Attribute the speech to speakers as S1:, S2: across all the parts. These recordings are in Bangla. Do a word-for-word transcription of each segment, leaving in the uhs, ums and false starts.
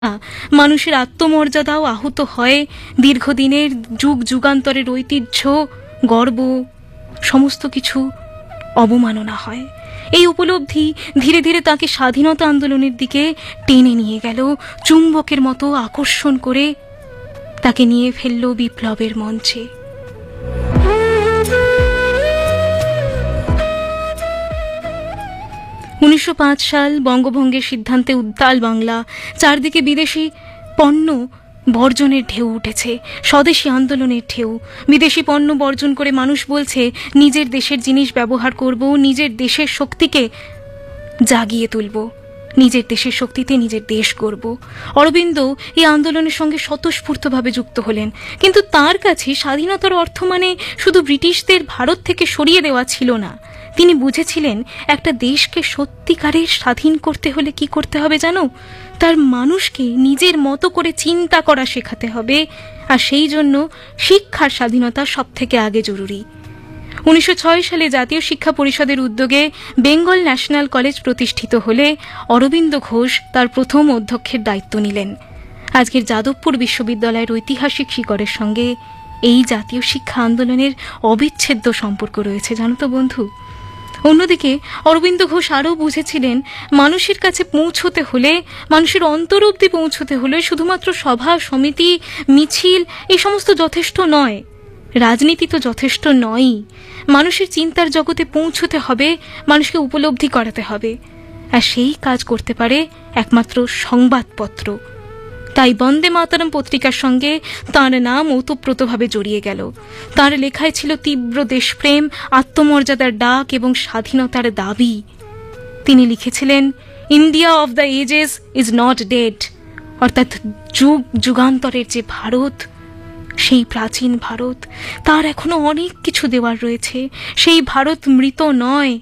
S1: মানুষের আত্মমর্যাদাও আহত হয়, দীর্ঘদিনের যুগ যুগান্তরের ঐতিহ্য, গর্ব সমস্ত কিছু অবমাননা হয়। এই উপলব্ধি ধীরে ধীরে তাকে স্বাধীনতা আন্দোলনের দিকে টেনে নিয়ে গেল, চুম্বকের মতো আকর্ষণ করে তাকে নিয়ে ফেলল বিপ্লবের মঞ্চে। উনিশশো পাঁচ সাল বঙ্গভঙ্গের সিদ্ধান্তে উত্তাল বাংলা, চারদিকে বিদেশি পণ্য বর্জনের ঢেউ উঠেছে, স্বদেশী আন্দোলনের ঢেউ। বিদেশি পণ্য বর্জন করে মানুষ বলছে নিজের দেশের জিনিস ব্যবহার করব, নিজের দেশের শক্তিকে জাগিয়ে তুলব, নিজের দেশের শক্তিতে নিজের দেশ গড়ব। অরবিন্দ এই আন্দোলনের সঙ্গে স্বতঃস্ফূর্তভাবে যুক্ত হলেন, কিন্তু তার কাছে স্বাধীনতার অর্থ মানে শুধু ব্রিটিশদের ভারত থেকে সরিয়ে দেওয়া ছিল না। তিনি বুঝেছিলেন একটা দেশকে সত্যিকারের স্বাধীন করতে হলে কি করতে হবে জানো? তার মানুষকে নিজের মতো করে চিন্তা করা শেখাতে হবে, আর সেই জন্য শিক্ষার স্বাধীনতা সব থেকে আগে জরুরি। উনিশশো ছয় সালে জাতীয় শিক্ষা পরিষদের উদ্যোগে বেঙ্গল ন্যাশনাল কলেজ প্রতিষ্ঠিত হলে অরবিন্দ ঘোষ তার প্রথম অধ্যক্ষের দায়িত্ব নিলেন। আজকের যাদবপুর বিশ্ববিদ্যালয়ের ঐতিহাসিক শিকড়ের সঙ্গে এই জাতীয় শিক্ষা আন্দোলনের অবিচ্ছেদ্য সম্পর্ক রয়েছে, জানো তো বন্ধু। অন্যদিকে অরবিন্দ ঘোষ আরও বুঝেছিলেন মানুষের কাছে পৌঁছতে হলে, মানুষের অন্তর অবধি পৌঁছতে হলে শুধুমাত্র সভা সমিতি মিছিল এই সমস্ত যথেষ্ট নয়, রাজনীতি তো যথেষ্ট নয়ই। মানুষের চিন্তার জগতে পৌঁছতে হবে, মানুষকে উপলব্ধি করাতে হবে, আর সেই কাজ করতে পারে একমাত্র সংবাদপত্র। তাই বন্দে মাতরম পত্রিকার সঙ্গে তাঁর নাম ওতপ্রোতভাবে জড়িয়ে গেল। তাঁর লেখায় ছিল তীব্র দেশপ্রেম, আত্মমর্যাদার ডাক এবং স্বাধীনতার দাবি। তিনি লিখেছিলেন, India of the edges is not dead, অর্থাৎ যুগ যুগান্তরের যে ভারত, সেই প্রাচীন ভারত, তার এখনো অনেক কিছু দেওয়ার রয়েছে, সেই ভারত মৃত নয়।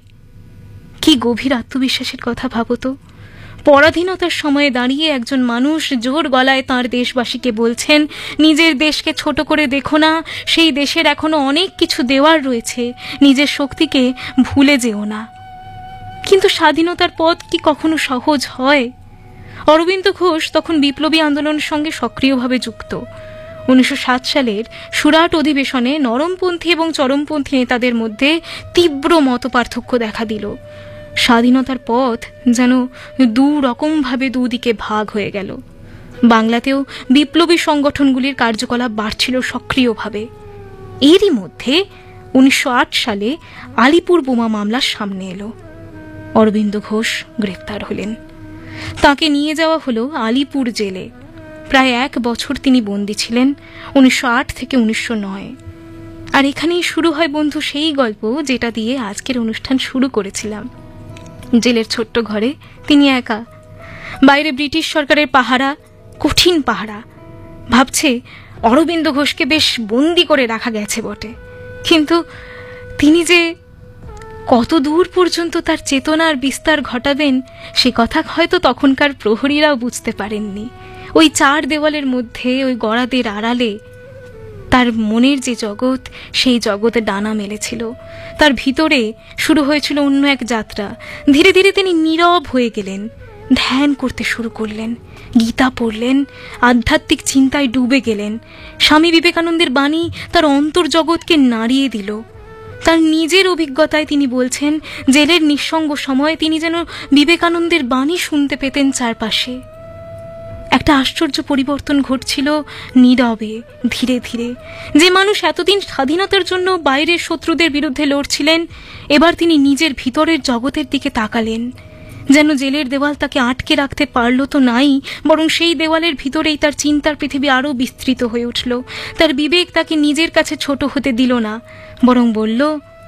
S1: কি গভীর আত্মবিশ্বাসের কথা ভাবো তো। পরাধীনতার সময়ে দাঁড়িয়ে একজন মানুষ জোর গলায় তাঁর দেশবাসীকে বলছেন, নিজের দেশকে ছোট করে দেখো না, সেই দেশের এখনো অনেক কিছু দেওয়ার রয়েছে, নিজের শক্তিকে ভুলে যেও না। কিন্তু স্বাধীনতার পথ কি কখনো সহজ হয়? অরবিন্দ ঘোষ তখন বিপ্লবী আন্দোলনের সঙ্গে সক্রিয়ভাবে যুক্ত। উনিশশো সাত সালের সুরাট অধিবেশনে নরমপন্থী এবং চরমপন্থী নেতাদের মধ্যে তীব্র মতপার্থক্য দেখা দিল। স্বাধীনতার পথ যেন দু রকমভাবে দুদিকে ভাগ হয়ে গেল। বাংলাতেও বিপ্লবী সংগঠনগুলির কার্যকলাপ বাড়ছিল সক্রিয়ভাবে। এরই মধ্যে উনিশশো আট সালে আলিপুর বোমা মামলার সামনে এলো। অরবিন্দ ঘোষ গ্রেফতার হলেন। তাকে নিয়ে যাওয়া হলো আলিপুর জেলে। প্রায় এক বছর তিনি বন্দী ছিলেন, উনিশশো আট থেকে উনিশশো নয়। আর এখানেই শুরু হয় বন্ধু সেই গল্প যেটা দিয়ে আজকের অনুষ্ঠান শুরু করেছিলাম। জেলের ছোট্ট ঘরে তিনি একা, বাইরে ব্রিটিশ সরকারের পাহারা, কঠিন পাহারা। ভাবছে অরবিন্দ ঘোষকে বেশ বন্দি করে রাখা গেছে বটে, কিন্তু তিনি যে কত দূর পর্যন্ত তার চেতনার বিস্তার ঘটাবেন সে কথা হয়তো তখনকার প্রহরীরাও বুঝতে পারেননি। ওই চার দেওয়ালের মধ্যে, ওই গড়াদের আড়ালে তার মনের যে জগৎ, সেই জগতে ডানা মেলেছিল। তার ভিতরে শুরু হয়েছিল অন্য এক যাত্রা। ধীরে ধীরে তিনি নীরব হয়ে গেলেন, ধ্যান করতে শুরু করলেন, গীতা পড়লেন, আধ্যাত্মিক চিন্তায় ডুবে গেলেন। স্বামী বিবেকানন্দের বাণী তার অন্তর্জগৎকে নাড়িয়ে দিল। তার নিজের অভিজ্ঞতায় তিনি বলছেন, জেলের নিঃসঙ্গ সময়ে তিনি যেন বিবেকানন্দের বাণী শুনতে পেতেন চারপাশে। একটা আশ্চর্য পরিবর্তন ঘটছিল নীরবে, ধীরে ধীরে। যে মানুষ এতদিন স্বাধীনতার জন্য বাইরের শত্রুদের বিরুদ্ধে লড়ছিলেন, এবার তিনি নিজের ভিতরের জগতের দিকে তাকালেন। যেন জেলের দেওয়াল তাকে আটকে রাখতে পারল তো নাই, বরং সেই দেওয়ালের ভিতরেই তার চিন্তার পৃথিবী আরও বিস্তৃত হয়ে উঠল। তার বিবেক তাকে নিজের কাছে ছোট হতে দিল না, বরং বলল,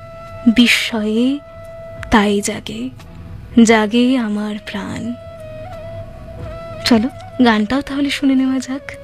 S1: বিস্ময়ে তাই জাগে, জাগে আমার প্রাণ। চলো গানটাও তাহলে শুনে নেওয়া যাক।